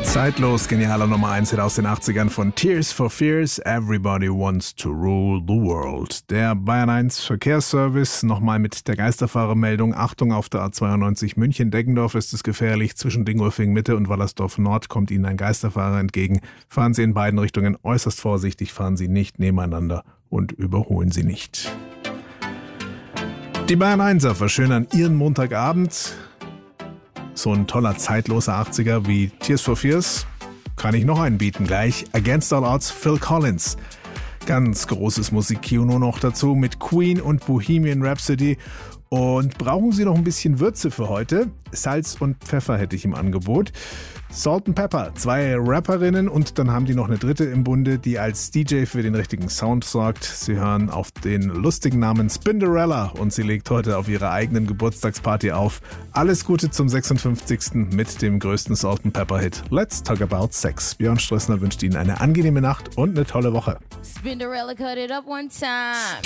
Zeitlos, genialer Nummer 1 Hit aus den 80ern von Tears for Fears, Everybody Wants to Rule the World. Der Bayern 1 Verkehrsservice, nochmal mit der Geisterfahrermeldung. Achtung, auf der A92 München-Deggendorf ist es gefährlich. Zwischen Dingolfing Mitte und Wallersdorf Nord kommt Ihnen ein Geisterfahrer entgegen. Fahren Sie in beiden Richtungen äußerst vorsichtig, fahren Sie nicht nebeneinander und überholen Sie nicht. Die Bayern 1er verschönern ihren Montagabend. So ein toller, zeitloser 80er wie Tears for Fears kann ich noch einen bieten gleich. Against All Odds, Phil Collins. Ganz großes Musikkino noch dazu mit Queen und Bohemian Rhapsody. Und brauchen Sie noch ein bisschen Würze für heute? Salz und Pfeffer hätte ich im Angebot. Salt and Pepper, 2 Rapperinnen und dann haben die noch eine dritte im Bunde, die als DJ für den richtigen Sound sorgt. Sie hören auf den lustigen Namen Spinderella und sie legt heute auf ihrer eigenen Geburtstagsparty auf. Alles Gute zum 56. mit dem größten Salt and Pepper Hit. Let's Talk About Sex. Björn Strössner wünscht Ihnen eine angenehme Nacht und eine tolle Woche. Spinderella cut it up one time.